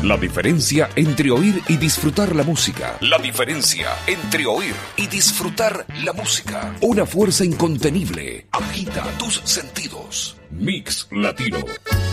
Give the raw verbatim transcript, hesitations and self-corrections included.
La diferencia entre oír y disfrutar la música. La diferencia entre oír y disfrutar la música. Una fuerza incontenible agita tus sentidos. Mix Latino.